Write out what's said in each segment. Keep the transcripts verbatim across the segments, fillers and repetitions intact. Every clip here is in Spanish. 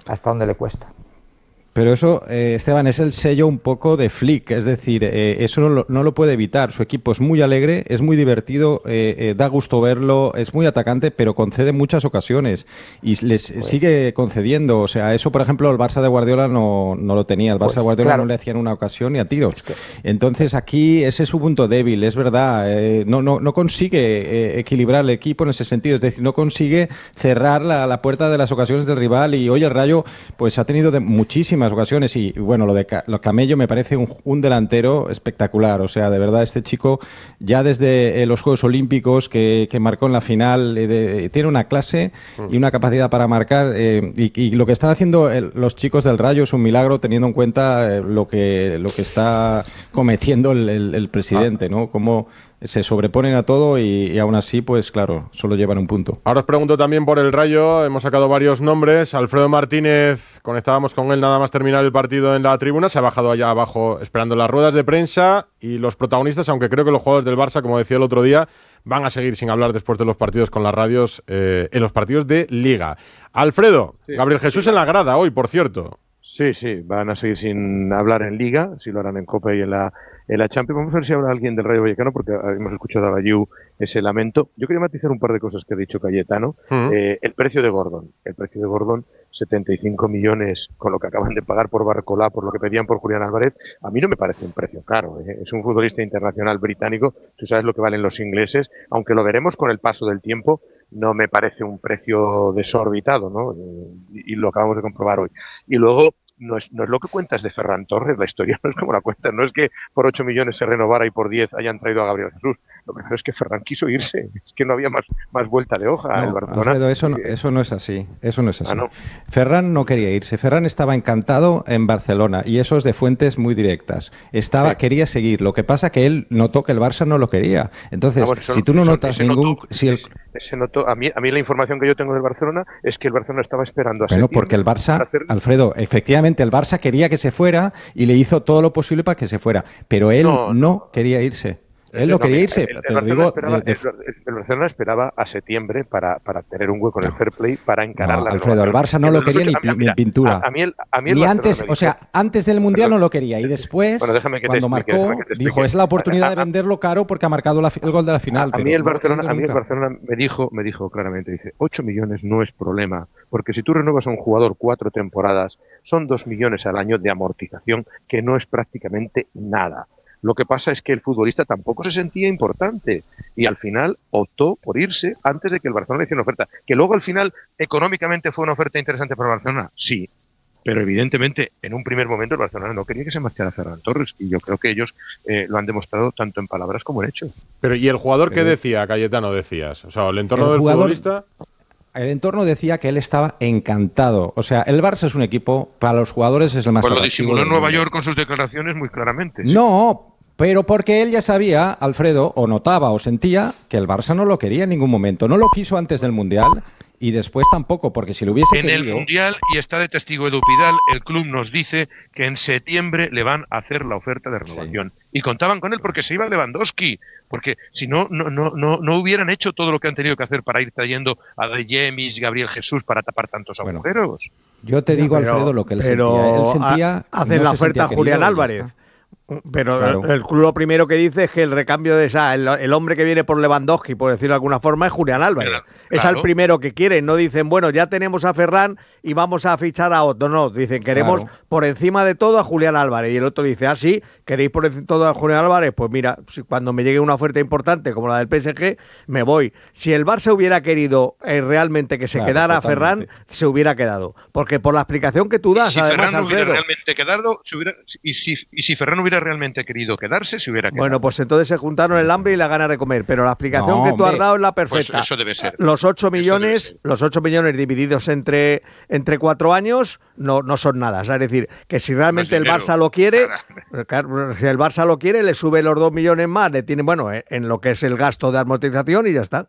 hasta dónde le cuesta. Pero eso, eh, Esteban, es el sello un poco de Flick, es decir, eh, eso no lo, no lo puede evitar. Su equipo es muy alegre, es muy divertido, eh, eh, da gusto verlo, es muy atacante, pero concede muchas ocasiones y les pues, sigue concediendo. O sea, eso, por ejemplo, el Barça de Guardiola no, no lo tenía. El Barça pues, de Guardiola claro. no le hacían una ocasión ni a tiros. Es que... Entonces, aquí ese es su punto débil, es verdad. Eh, no, no, no consigue eh, equilibrar el equipo en ese sentido, es decir, no consigue cerrar la, la puerta de las ocasiones del rival y hoy el Rayo pues ha tenido de muchísimas ocasiones y bueno, lo de lo Camello me parece un, un delantero espectacular, o sea, de verdad este chico ya desde eh, los Juegos Olímpicos que, que marcó en la final eh, de, tiene una clase y una capacidad para marcar eh, y, y lo que están haciendo el, los chicos del Rayo es un milagro teniendo en cuenta eh, lo que lo que está cometiendo el, el, el presidente, ¿no? Como se sobreponen a todo y, y aún así, pues claro, solo llevan un punto. Ahora os pregunto también por el Rayo, hemos sacado varios nombres. Alfredo Martínez, conectábamos con él nada más terminar el partido en la tribuna, se ha bajado allá abajo esperando las ruedas de prensa y los protagonistas, aunque creo que los jugadores del Barça, como decía el otro día, van a seguir sin hablar después de los partidos con las radios, eh, en los partidos de Liga. Alfredo, sí, Gabriel Jesús sí. en la grada hoy, por cierto. Sí, sí, van a seguir sin hablar en Liga, si lo harán en Copa y en la en la Champions. Vamos a ver si habla alguien del Rayo Vallecano, porque hemos escuchado a Bayou ese lamento. Yo quería matizar un par de cosas que ha dicho Cayetano. Uh-huh. Eh, el precio de Gordon. El precio de Gordon, setenta y cinco millones con lo que acaban de pagar por Barcolá, por lo que pedían por Julián Álvarez. A mí no me parece un precio caro. ¿eh? Es un futbolista internacional británico. Tú sabes lo que valen los ingleses. Aunque lo veremos con el paso del tiempo, no me parece un precio desorbitado, ¿no? Y, y lo acabamos de comprobar hoy. Y luego, No es, no es lo que cuentas de Ferran Torres, la historia no es como la cuentas, no es que por ocho millones se renovara y por diez hayan traído a Gabriel Jesús. Lo primero es que Ferran quiso irse, es que no había más, más vuelta de hoja. No, el Barcelona. Alfredo, eso, no, eso no es así, eso no es así. Ah, ¿no? Ferran no quería irse, Ferran estaba encantado en Barcelona y eso es de fuentes muy directas. Estaba, sí. Quería seguir, lo que pasa que él notó que el Barça no lo quería. Entonces, ah, bueno, eso, si tú no eso, notas ningún... Notó, si el... ese, ese notó, a, mí, a mí la información que yo tengo del Barcelona es que el Barcelona estaba esperando a Bueno, porque el Barça, hacer... Alfredo, efectivamente el Barça quería que se fuera y le hizo todo lo posible para que se fuera, pero él no, no, no quería irse. Él no, no quería irse. El, el, te lo digo, esperaba, de, de... el, el Barcelona esperaba a septiembre para, para tener un hueco en el fair play para encarar no, la Alfredo, el Barça no lo quería ni, ni en pintura. A, a mí el, a mí el ni Barcelona antes, dice, o sea, antes del Mundial no lo quería y después, bueno, déjame que cuando te marcó, explique, que te dijo, es la oportunidad de venderlo caro porque ha marcado la, el gol de la final. A, a mí el Barcelona, a mí el Barcelona me dijo, me dijo claramente, dice, ocho millones no es problema, porque si tú renuevas a un jugador cuatro temporadas, son dos millones al año de amortización, que no es prácticamente nada. Lo que pasa es que el futbolista tampoco se sentía importante y al final optó por irse antes de que el Barcelona le hiciera una oferta. Que luego al final económicamente fue una oferta interesante para el Barcelona, sí. Pero evidentemente en un primer momento el Barcelona no quería que se marchara Ferran Torres y yo creo que ellos eh, lo han demostrado tanto en palabras como en hechos. Pero ¿y el jugador qué decía, Cayetano, decías? O sea, el entorno el del jugador... futbolista... El entorno decía que él estaba encantado. O sea, el Barça es un equipo, para los jugadores es el más atractivo. Pues lo disimuló en Nueva York con sus declaraciones muy claramente. ¿sí? No, pero porque él ya sabía, Alfredo, o notaba o sentía que el Barça no lo quería en ningún momento. No lo quiso antes del Mundial y después tampoco, porque si lo hubiese en querido... En el Mundial, y está de testigo Edu Pidal, el club nos dice que en septiembre le van a hacer la oferta de renovación. Sí. Y contaban con él porque se iba Lewandowski, porque si no, no, no, no, no hubieran hecho todo lo que han tenido que hacer para ir trayendo a De Jemis, Gabriel Jesús, para tapar tantos bueno, agujeros. Yo te digo, pero, Alfredo, lo que él pero sentía. Él sentía a, hacen no la oferta a Julián Álvarez. Pero claro. el, el club lo primero que dice es que el recambio de esa, el, el hombre que viene por Lewandowski, por decirlo de alguna forma, es Julián Álvarez. Claro. Es al primero que quieren. No dicen, bueno, ya tenemos a Ferran y vamos a fichar a otro. No, dicen, queremos claro. por encima de todo a Julián Álvarez. Y el otro dice, ah, sí, ¿queréis por encima de todo a Julián Álvarez? Pues mira, si cuando me llegue una oferta importante como la del P S G, me voy. Si el Barça hubiera querido eh, realmente que se claro, quedara totalmente. Ferran, se hubiera quedado. Porque por la explicación que tú das, y si además, Ferran Alfredo, hubiera realmente quedado, se hubiera, y, si, y si Ferran hubiera realmente querido quedarse, se hubiera quedado. Bueno, pues entonces se juntaron el hambre y la gana de comer, pero la explicación no, que tú hombre. has dado es la perfecta. Pues eso debe ser. Los ocho millones, los ocho millones divididos entre, entre cuatro años no, no son nada. O sea, es decir, que si realmente el Barça lo quiere, claro, si el Barça lo quiere, le sube los dos millones más, le tiene, bueno, en lo que es el gasto de amortización y ya está.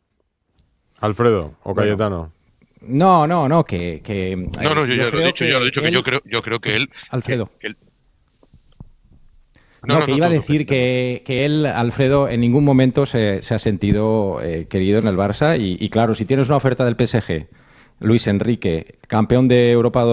Alfredo o Cayetano. Bueno. No, no, no, que... que no, no, yo, yo ya lo he dicho, yo lo he dicho, él, que yo creo, yo creo que él... Alfredo. Que, que él, No, no, que no, iba no, a decir no, que, que él, Alfredo, en ningún momento se, se ha sentido eh, querido en el Barça y, y claro, si tienes una oferta del P S G, Luis Enrique, campeón de Europa